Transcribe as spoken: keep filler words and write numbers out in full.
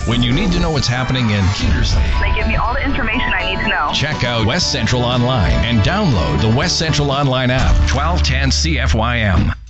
When you need to know what's happening in Keedersley, They give me all the information I need to know. check out West Central Online and download the West Central Online app. twelve ten C F Y M.